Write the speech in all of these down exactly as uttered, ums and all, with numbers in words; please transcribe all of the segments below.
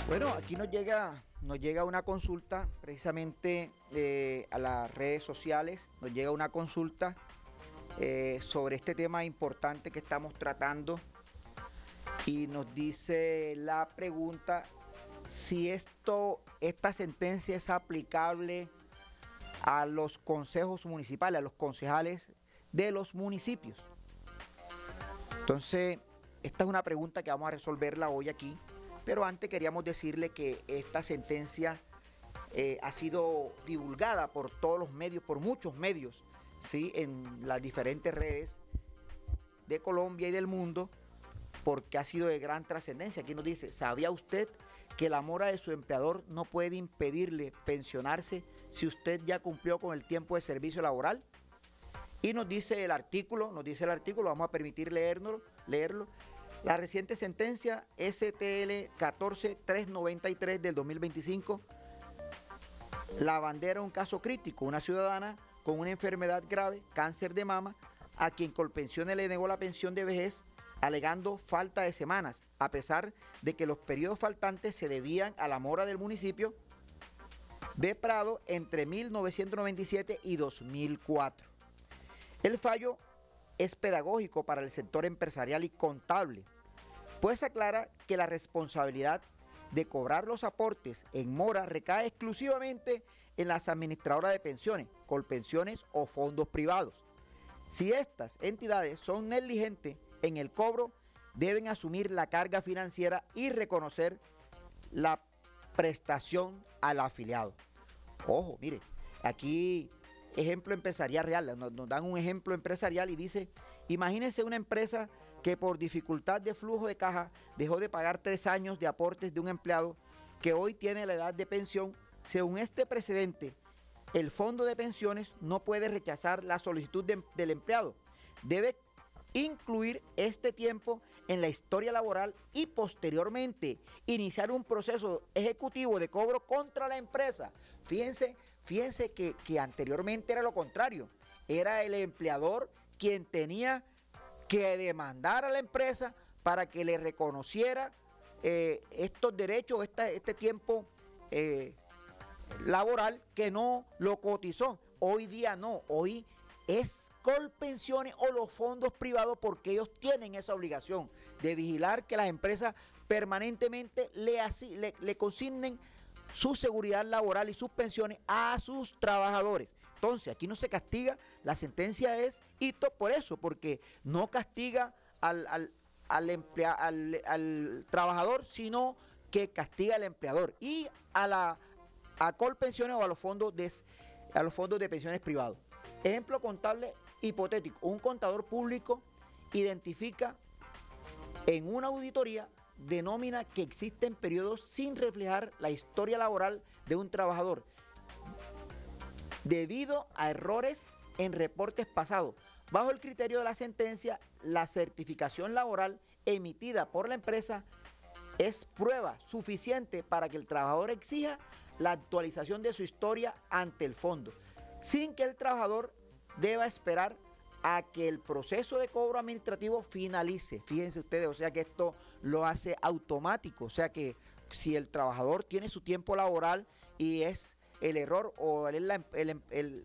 Bueno, aquí nos llega, nos llega una consulta precisamente eh, a las redes sociales, nos llega una consulta eh, sobre este tema importante que estamos tratando y nos dice la pregunta si esto, esta sentencia es aplicable a los consejos municipales, a los concejales de los municipios. Entonces, esta es una pregunta que vamos a resolverla hoy aquí. Pero antes queríamos decirle que esta sentencia eh, ha sido divulgada por todos los medios, por muchos medios, ¿sí? En las diferentes redes de Colombia y del mundo, porque ha sido de gran trascendencia. Aquí nos dice, ¿sabía usted que la mora de su empleador no puede impedirle pensionarse si usted ya cumplió con el tiempo de servicio laboral? Y nos dice el artículo, nos dice el artículo, vamos a permitir leerlo, leerlo. La reciente sentencia S T L catorce mil trescientos noventa y tres del dos mil veinticinco, la bandera un caso crítico, una ciudadana con una enfermedad grave, cáncer de mama, a quien Colpensiones le negó la pensión de vejez, alegando falta de semanas, a pesar de que los periodos faltantes se debían a la mora del municipio de Prado entre mil novecientos noventa y siete y dos mil cuatro. El fallo es pedagógico para el sector empresarial y contable, pues aclara que la responsabilidad de cobrar los aportes en mora recae exclusivamente en las administradoras de pensiones, Colpensiones o fondos privados. Si estas entidades son negligentes en el cobro, deben asumir la carga financiera y reconocer la prestación al afiliado. Ojo, mire, aquí ejemplo empresarial real, nos, nos dan un ejemplo empresarial y dice, imagínense una empresa que por dificultad de flujo de caja dejó de pagar tres años de aportes de un empleado que hoy tiene la edad de pensión. Según este precedente, el fondo de pensiones no puede rechazar la solicitud de, del empleado. Debe incluir este tiempo en la historia laboral y posteriormente iniciar un proceso ejecutivo de cobro contra la empresa. Fíjense, fíjense que, que anteriormente era lo contrario. Era el empleador quien tenía que demandar a la empresa para que le reconociera eh, estos derechos, esta, este tiempo eh, laboral que no lo cotizó. Hoy día no, hoy es Colpensiones o los fondos privados, porque ellos tienen esa obligación de vigilar que las empresas permanentemente le, así, le, le consignen su seguridad laboral y sus pensiones a sus trabajadores. Entonces, aquí no se castiga, la sentencia es hito por eso, porque no castiga al, al, al, emplea, al, al trabajador, sino que castiga al empleador y a la a Colpensiones o a los fondos de, a los fondos de pensiones privados. Ejemplo contable hipotético, un contador público identifica en una auditoría de nómina que existen periodos sin reflejar la historia laboral de un trabajador debido a errores en reportes pasados. Bajo el criterio de la sentencia, la certificación laboral emitida por la empresa es prueba suficiente para que el trabajador exija la actualización de su historia ante el fondo, sin que el trabajador deba esperar a que el proceso de cobro administrativo finalice. Fíjense ustedes, o sea que esto lo hace automático, o sea que si el trabajador tiene su tiempo laboral y es el error o es la, el, el,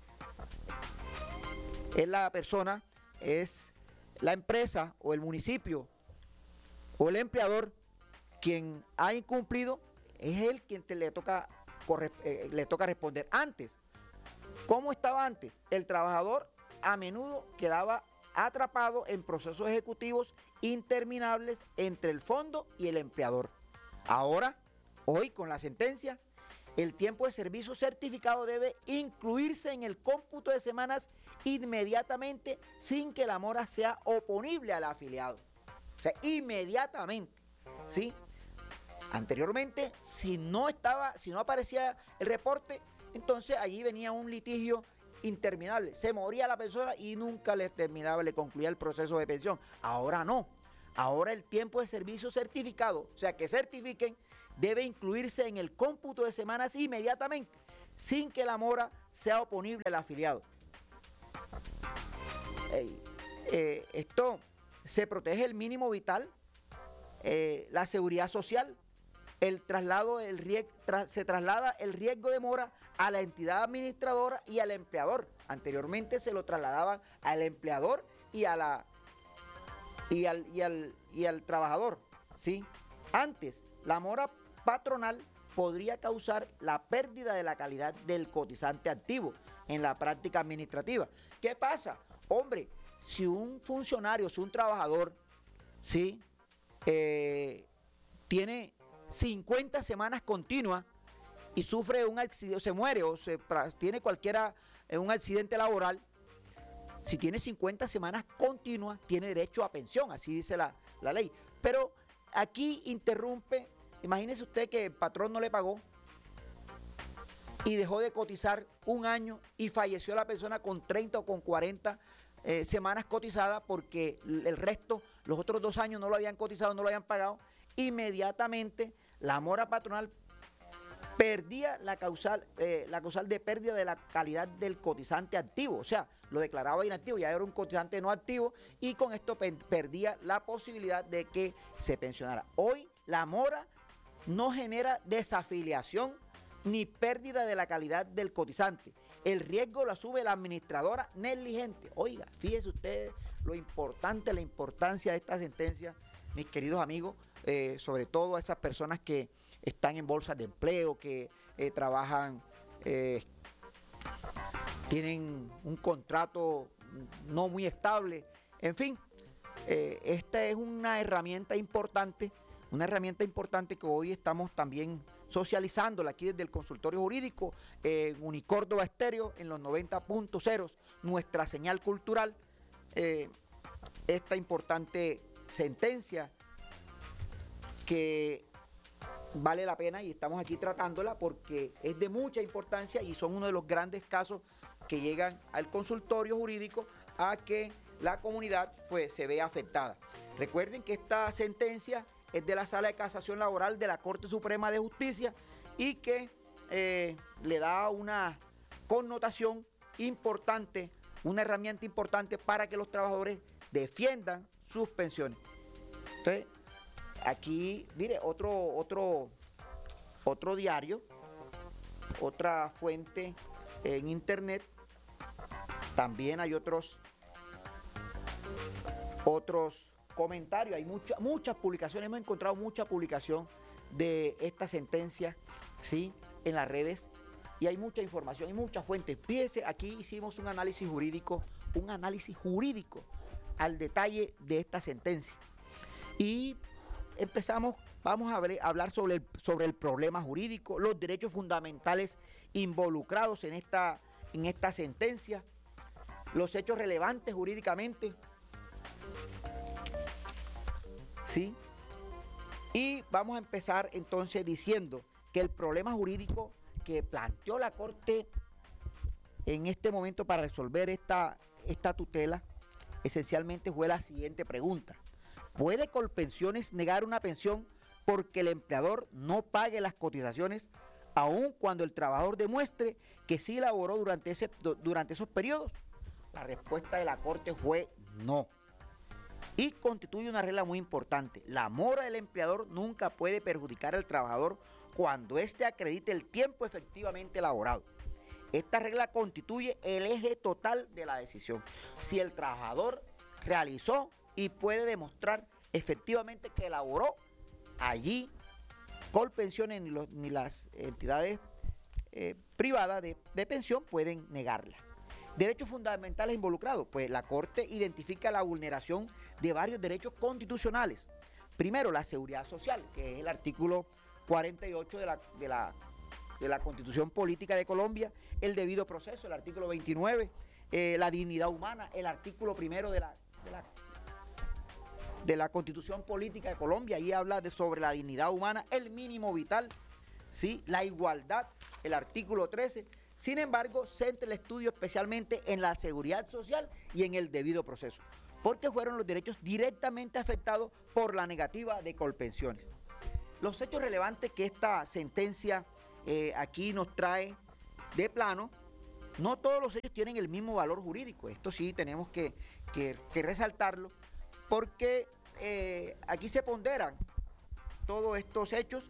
es la persona, es la empresa o el municipio o el empleador quien ha incumplido, es él quien te le toca, corre, eh, le toca responder. Antes, ¿cómo estaba antes? El trabajador a menudo quedaba atrapado en procesos ejecutivos interminables entre el fondo y el empleador. Ahora, hoy con la sentencia, el tiempo de servicio certificado debe incluirse en el cómputo de semanas inmediatamente sin que la mora sea oponible al afiliado. O sea, inmediatamente, ¿sí? Anteriormente, si no estaba, si no aparecía el reporte, entonces allí venía un litigio interminable. Se moría la persona y nunca le terminaba, le concluía el proceso de pensión. Ahora no. Ahora el tiempo de servicio certificado, o sea, que certifiquen, debe incluirse en el cómputo de semanas inmediatamente, sin que la mora sea oponible al afiliado. Eh, eh, esto se protege el mínimo vital, eh, la seguridad social, el traslado, el rieg, tra, se traslada el riesgo de mora a la entidad administradora y al empleador. Anteriormente se lo trasladaban al empleador y a la y al, y al, y al trabajador, ¿sí? Antes, la mora patronal podría causar la pérdida de la calidad del cotizante activo en la práctica administrativa. ¿Qué pasa? Hombre, si un funcionario, si un trabajador, ¿sí? Eh, tiene cincuenta semanas continuas y sufre un accidente, se muere o se, tiene cualquiera un accidente laboral, si tiene cincuenta semanas continuas, tiene derecho a pensión, así dice la, la ley. Pero aquí interrumpe, imagínese usted que el patrón no le pagó y dejó de cotizar un año y falleció la persona con treinta o con cuarenta eh, semanas cotizadas porque el resto, los otros dos años no lo habían cotizado, no lo habían pagado. Inmediatamente la mora patronal perdía la causal, eh, la causal de pérdida de la calidad del cotizante activo, o sea, lo declaraba inactivo, ya era un cotizante no activo y con esto pe perdía la posibilidad de que se pensionara. Hoy la mora no genera desafiliación ni pérdida de la calidad del cotizante. El riesgo lo asume la administradora negligente. Oiga, fíjese ustedes lo importante, la importancia de esta sentencia, mis queridos amigos, eh, sobre todo a esas personas que están en bolsas de empleo, que eh, trabajan, eh, tienen un contrato no muy estable, en fin, eh, esta es una herramienta importante, una herramienta importante que hoy estamos también socializándola aquí desde el consultorio jurídico, en eh, Unicórdoba Estéreo, en los noventa punto cero, nuestra señal cultural, eh, esta importante sentencia que vale la pena y estamos aquí tratándola porque es de mucha importancia y son uno de los grandes casos que llegan al consultorio jurídico a que la comunidad pues se vea afectada. Recuerden que esta sentencia es de la Sala de Casación Laboral de la Corte Suprema de Justicia y que eh, le da una connotación importante, una herramienta importante para que los trabajadores defiendan sus pensiones. Entonces, aquí, mire, otro, otro, otro diario, otra fuente en internet, también hay otros, otros comentarios, hay mucha, muchas publicaciones, hemos encontrado mucha publicación de esta sentencia, ¿sí?, en las redes, y hay mucha información, hay muchas fuentes. Fíjese, aquí hicimos un análisis jurídico, un análisis jurídico al detalle de esta sentencia. Y empezamos, vamos a ver, a hablar sobre el, sobre el problema jurídico, los derechos fundamentales involucrados en esta, en esta sentencia, los hechos relevantes jurídicamente, ¿sí? Y vamos a empezar entonces diciendo que el problema jurídico que planteó la Corte en este momento para resolver esta, esta tutela, esencialmente fue la siguiente pregunta: ¿puede Colpensiones negar una pensión porque el empleador no pague las cotizaciones, aun cuando el trabajador demuestre que sí laboró durante, ese, durante esos periodos? La respuesta de la Corte fue no. Y constituye una regla muy importante: la mora del empleador nunca puede perjudicar al trabajador cuando éste acredite el tiempo efectivamente laborado. Esta regla constituye el eje total de la decisión. Si el trabajador realizó y puede demostrar efectivamente que elaboró, allí Colpensiones ni, los, ni las entidades eh, privadas de, de pensión pueden negarla. Derechos fundamentales involucrados, pues la Corte identifica la vulneración de varios derechos constitucionales. Primero, la seguridad social, que es el artículo cuarenta y ocho de la, de la, de la Constitución Política de Colombia, el debido proceso, el artículo veintinueve, eh, la dignidad humana, el artículo primero de la, de la de la Constitución Política de Colombia, ahí habla de sobre la dignidad humana, el mínimo vital, ¿sí?, la igualdad, el artículo trece. Sin embargo, centra el estudio especialmente en la seguridad social y en el debido proceso, porque fueron los derechos directamente afectados por la negativa de Colpensiones. Los hechos relevantes que esta sentencia eh, aquí nos trae de plano, no todos los hechos tienen el mismo valor jurídico. Esto sí tenemos que, que, que resaltarlo, porque eh, aquí se ponderan todos estos hechos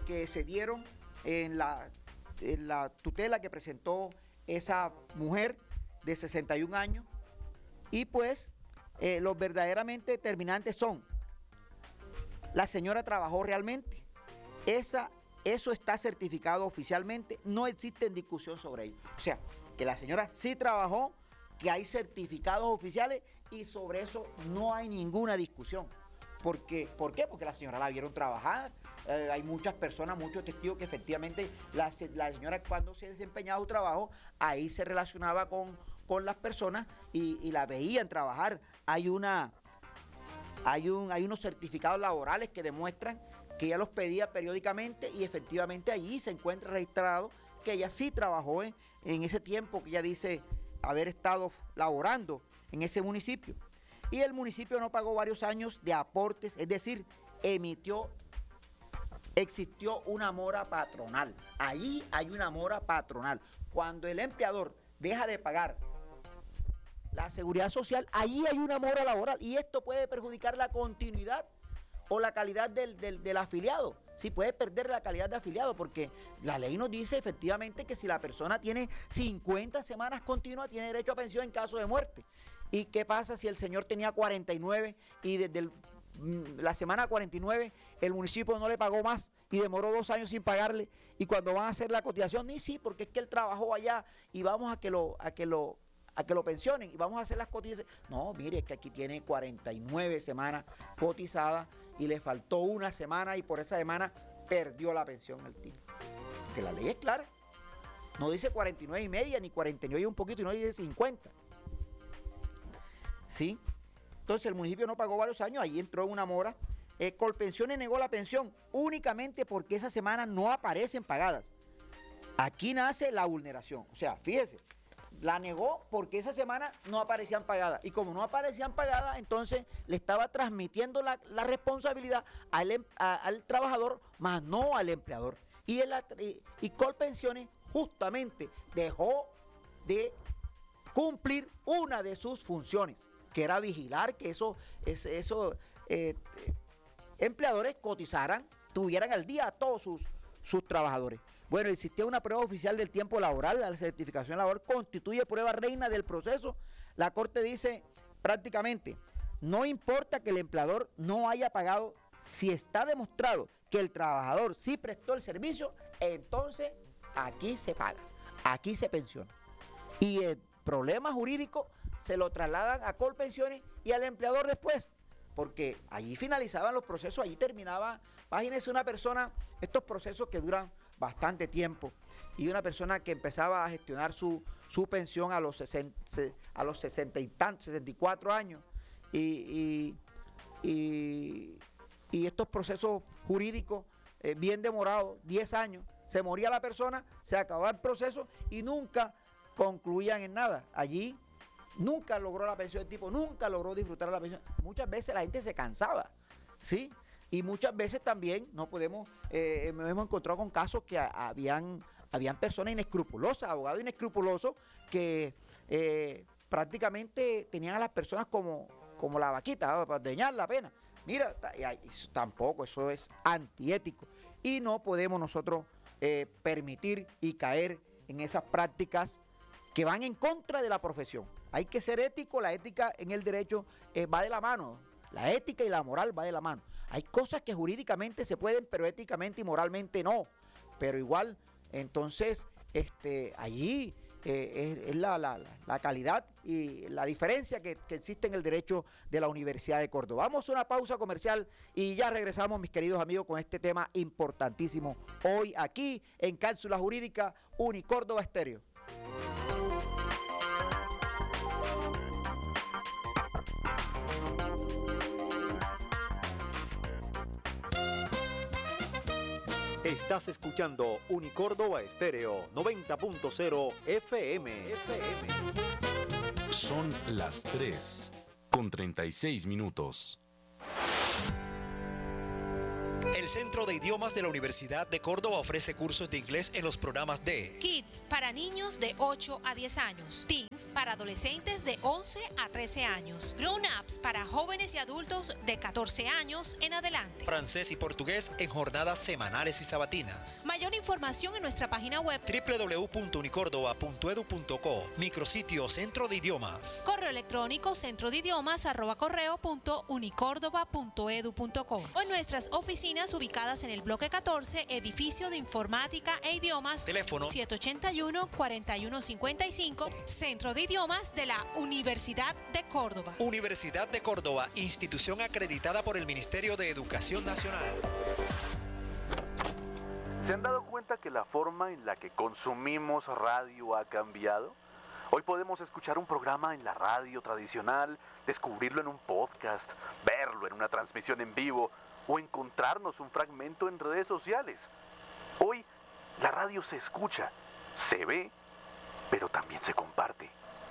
que se dieron en la, en la tutela que presentó esa mujer de sesenta y un años. Y pues eh, los verdaderamente determinantes son: la señora trabajó realmente, esa, eso está certificado oficialmente, no existe discusión sobre ello. O sea, que la señora sí trabajó, que hay certificados oficiales y sobre eso no hay ninguna discusión. Porque, ¿Por qué? Porque la señora la vieron trabajar. Eh, hay muchas personas, muchos testigos que efectivamente la, la señora, cuando se desempeñaba su trabajo, ahí se relacionaba con, con las personas y, y la veían trabajar. Hay una, hay un, hay unos certificados laborales que demuestran que ella los pedía periódicamente y efectivamente allí se encuentra registrado que ella sí trabajó en, en ese tiempo que ella dice haber estado laborando en ese municipio. Y el municipio no pagó varios años de aportes, es decir, emitió, existió una mora patronal. Allí hay una mora patronal. Cuando el empleador deja de pagar la seguridad social, allí hay una mora laboral y esto puede perjudicar la continuidad o la calidad del, del, del afiliado. Sí, puede perder la calidad de afiliado porque la ley nos dice efectivamente que si la persona tiene cincuenta semanas continuas, tiene derecho a pensión en caso de muerte. ¿Y qué pasa si el señor tenía cuarenta y nueve y desde el, la semana cuarenta y nueve el municipio no le pagó más y demoró dos años sin pagarle? Y cuando van a hacer la cotización, ni sí, porque es que él trabajó allá y vamos a que lo, a que lo, a que lo pensionen y vamos a hacer las cotizaciones. No, mire, es que aquí tiene cuarenta y nueve semanas cotizadas y le faltó una semana y por esa semana perdió la pensión al tipo. Porque la ley es clara. No dice cuarenta y nueve y media ni cuarenta y nueve y un poquito, y no dice cincuenta. ¿Sí? Entonces el municipio no pagó varios años, ahí entró en una mora. Eh, Colpensiones negó la pensión únicamente porque esas semanas no aparecen pagadas. Aquí nace la vulneración. O sea, fíjese, la negó porque esa semana no aparecían pagadas. Y como no aparecían pagadas, entonces le estaba transmitiendo la, la responsabilidad al, a, al trabajador, más no al empleador. Y, el, y, y Colpensiones justamente dejó de cumplir una de sus funciones, que era vigilar que esos eso, eh, empleadores cotizaran, tuvieran al día a todos sus, sus trabajadores. Bueno, existía una prueba oficial del tiempo laboral, la certificación laboral constituye prueba reina del proceso. La Corte dice prácticamente, no importa que el empleador no haya pagado, si está demostrado que el trabajador sí prestó el servicio, entonces aquí se paga, aquí se pensiona. Y el problema jurídico se lo trasladan a Colpensiones y al empleador después, porque allí finalizaban los procesos, allí terminaba. Imagínense una persona, estos procesos que duran bastante tiempo, y una persona que empezaba a gestionar su, su pensión a los, sesenta, a los sesenta y tantos, sesenta y cuatro años, y, y, y, y estos procesos jurídicos eh, bien demorados, diez años, se moría la persona, se acababa el proceso y nunca concluían en nada. Allí nunca logró la pensión del tipo, nunca logró disfrutar la pensión. Muchas veces la gente se cansaba, ¿sí? Y muchas veces también no podemos, eh, hemos encontrado con casos que a, habían, habían personas inescrupulosas, abogados inescrupulosos que eh, prácticamente tenían a las personas como, como la vaquita, para dañar la pena. Mira, eso tampoco, eso es antiético. Y no podemos nosotros eh, permitir y caer en esas prácticas que van en contra de la profesión. Hay que ser ético, la ética en el derecho eh, va de la mano, la ética y la moral va de la mano. Hay cosas que jurídicamente se pueden, pero éticamente y moralmente no. Pero igual, entonces, este, allí eh, es, es la, la, la calidad y la diferencia que, que existe en el derecho de la Universidad de Córdoba. Vamos a una pausa comercial y ya regresamos, mis queridos amigos, con este tema importantísimo hoy aquí en Cápsula Jurídica Unicórdoba Estéreo. Estás escuchando Unicórdoba Estéreo noventa punto cero F M. F M. Son las tres con treinta y seis minutos. El Centro de Idiomas de la Universidad de Córdoba ofrece cursos de inglés en los programas de Kids para niños de ocho a diez años, Teens para adolescentes de once a trece años, Grown Ups para jóvenes y adultos de catorce años en adelante, francés y portugués en jornadas semanales y sabatinas. Mayor información en nuestra página web doble u doble u doble u punto unicórdoba punto edu punto co, micrositio Centro de Idiomas. Correo electrónico centro de idiomas arroba correo punto unicórdoba punto edu punto co o en nuestras oficinas ubicadas en el bloque catorce, edificio de informática e idiomas, teléfono siete ocho uno, cuatro uno cinco cinco, Centro de Idiomas de la Universidad de Córdoba. Universidad de Córdoba, institución acreditada por el Ministerio de Educación Nacional. ¿Se han dado cuenta que la forma en la que consumimos radio ha cambiado? Hoy podemos escuchar un programa en la radio tradicional, descubrirlo en un podcast, verlo en una transmisión en vivo o encontrarnos un fragmento en redes sociales. Hoy la radio se escucha, se ve, pero también se comparte.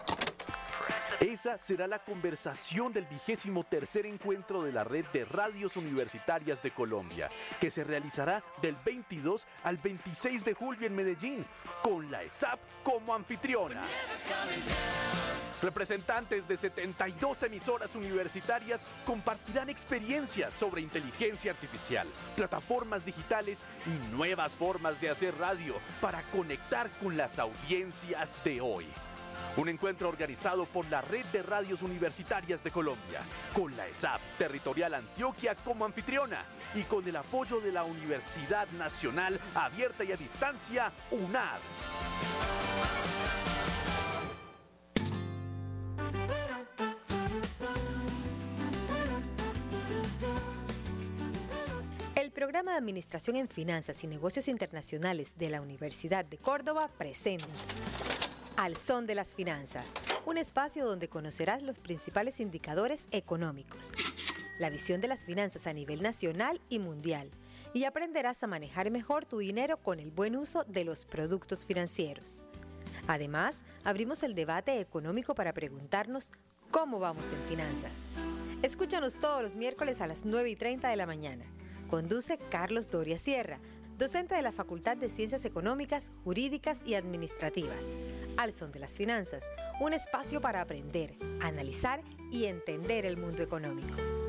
Esa será la conversación del vigésimo tercer encuentro de la Red de Radios Universitarias de Colombia, que se realizará del veintidós al veintiséis de julio en Medellín, con la ESAP como anfitriona. Representantes de setenta y dos emisoras universitarias compartirán experiencias sobre inteligencia artificial, plataformas digitales y nuevas formas de hacer radio para conectar con las audiencias de hoy. Un encuentro organizado por la Red de Radios Universitarias de Colombia, con la ESAP Territorial Antioquia como anfitriona y con el apoyo de la Universidad Nacional Abierta y a Distancia, UNAD. El programa de Administración en Finanzas y Negocios Internacionales de la Universidad de Córdoba presenta Al Son de las Finanzas, un espacio donde conocerás los principales indicadores económicos, la visión de las finanzas a nivel nacional y mundial, y aprenderás a manejar mejor tu dinero con el buen uso de los productos financieros. Además, abrimos el debate económico para preguntarnos cómo vamos en finanzas. Escúchanos todos los miércoles a las nueve y treinta de la mañana. Conduce Carlos Doria Sierra, docente de la Facultad de Ciencias Económicas, Jurídicas y Administrativas. Al Son de las Finanzas, un espacio para aprender, analizar y entender el mundo económico.